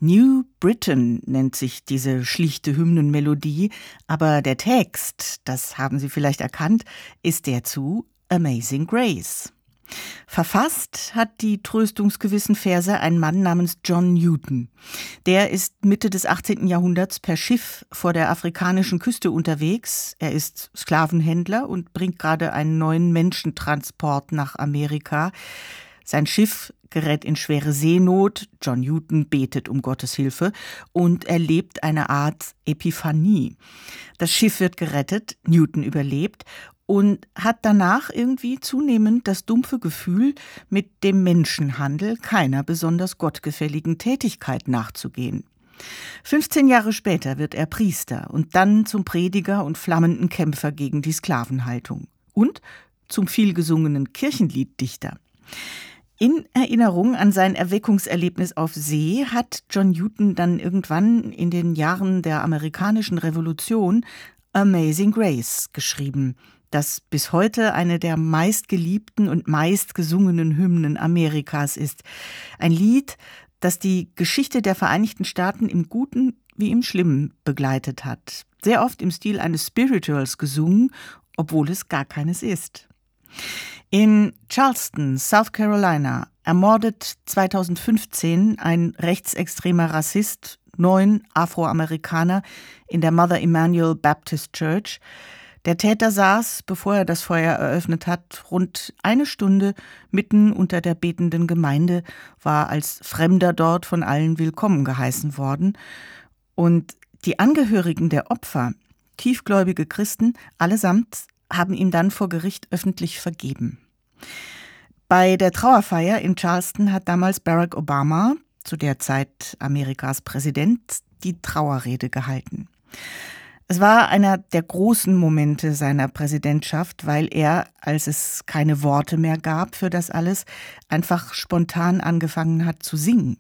New Britain nennt sich diese schlichte Hymnenmelodie, aber der Text, das haben Sie vielleicht erkannt, ist der zu Amazing Grace. Verfasst hat die tröstungsgewissen Verse ein Mann namens John Newton. Der ist Mitte des 18. Jahrhunderts per Schiff vor der afrikanischen Küste unterwegs. Er ist Sklavenhändler und bringt gerade einen neuen Menschentransport nach Amerika. Sein Schiff gerät in schwere Seenot. John Newton betet um Gottes Hilfe und erlebt eine Art Epiphanie. Das Schiff wird gerettet, Newton überlebt und hat danach irgendwie zunehmend das dumpfe Gefühl, mit dem Menschenhandel keiner besonders gottgefälligen Tätigkeit nachzugehen. 15 Jahre später wird er Priester und dann zum Prediger und flammenden Kämpfer gegen die Sklavenhaltung und zum vielgesungenen Kirchenlieddichter. In Erinnerung an sein Erweckungserlebnis auf See hat John Newton dann irgendwann in den Jahren der amerikanischen Revolution Amazing Grace geschrieben, das bis heute eine der meistgeliebten und meistgesungenen Hymnen Amerikas ist. Ein Lied, das die Geschichte der Vereinigten Staaten im Guten wie im Schlimmen begleitet hat. Sehr oft im Stil eines Spirituals gesungen, obwohl es gar keines ist. In Charleston, South Carolina, ermordet 2015 ein rechtsextremer Rassist 9 Afroamerikaner in der Mother Emanuel Baptist Church. Der Täter saß, bevor er das Feuer eröffnet hat, rund eine Stunde mitten unter der betenden Gemeinde, war als Fremder dort von allen willkommen geheißen worden. Und die Angehörigen der Opfer, tiefgläubige Christen, allesamt haben ihm dann vor Gericht öffentlich vergeben. Bei der Trauerfeier in Charleston hat damals Barack Obama, zu der Zeit Amerikas Präsident, die Trauerrede gehalten. Es war einer der großen Momente seiner Präsidentschaft, weil er, als es keine Worte mehr gab für das alles, einfach spontan angefangen hat zu singen.